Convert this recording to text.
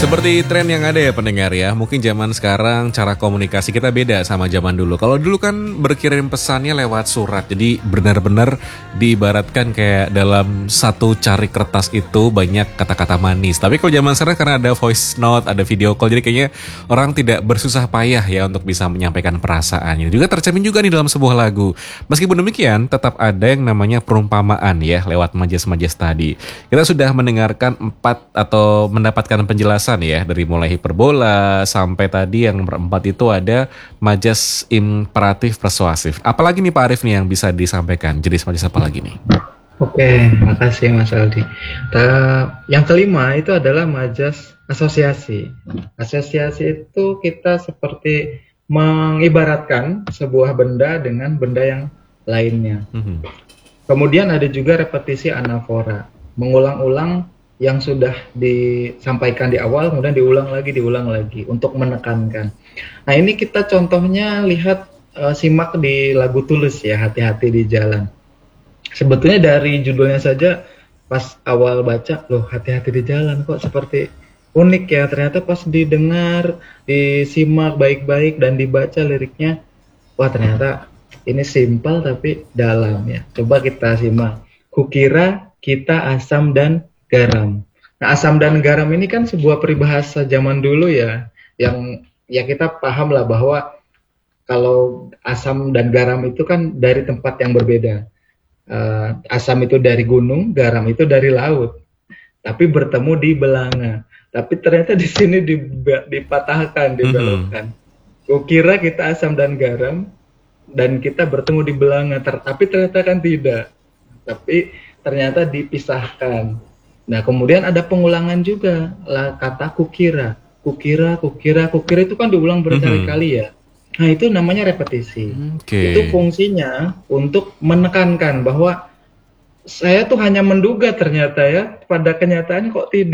Seperti tren yang ada ya pendengar ya. Mungkin zaman sekarang cara komunikasi kita beda sama zaman dulu. Kalau dulu kan berkirim pesannya lewat surat. Jadi benar-benar diibaratkan kayak dalam satu cari kertas itu banyak kata-kata manis. Tapi kalau zaman sekarang karena ada voice note, ada video call, jadi kayaknya orang tidak bersusah payah ya untuk bisa menyampaikan perasaannya. Juga tercermin juga nih dalam sebuah lagu. Meskipun demikian tetap ada yang namanya perumpamaan ya lewat majas-majas tadi. Kita sudah mendengarkan 4 atau mendapatkan penjelasan ya, dari mulai hiperbola sampai tadi yang nomor 4 itu ada majas imperatif persuasif. Apalagi nih Pak Arif nih yang bisa disampaikan? Jenis majas apa lagi nih? Oke, makasih Mas Aldi. Yang kelima itu adalah majas asosiasi. Asosiasi itu kita seperti mengibaratkan sebuah benda dengan benda yang lainnya. Kemudian ada juga repetisi anafora, mengulang-ulang yang sudah disampaikan di awal, kemudian diulang lagi untuk menekankan. Nah ini kita contohnya lihat, simak di lagu Tulus ya, Hati-hati di Jalan. Sebetulnya dari judulnya saja pas awal baca, loh hati-hati di jalan kok seperti unik ya. Ternyata pas didengar, disimak baik-baik dan dibaca liriknya, wah ternyata ini simpel tapi dalam ya. Coba kita simak. Kukira kita asam dan garam. Nah, asam dan garam ini kan sebuah peribahasa zaman dulu ya, yang ya kita paham lah bahwa kalau asam dan garam itu kan dari tempat yang berbeda. Asam itu dari gunung, garam itu dari laut, tapi bertemu di belanga. Tapi ternyata di sini dipatahkan, dibelokkan. Kukira kita asam dan garam, dan kita bertemu di belanga, tapi ternyata kan tidak. Tapi ternyata dipisahkan. Nah, kemudian ada pengulangan juga lah kata kukira itu kan diulang berkali-kali ya. Nah, itu namanya repetisi. Itu fungsinya untuk menekankan bahwa saya tuh hanya menduga ternyata ya, pada kenyataan kok tidak.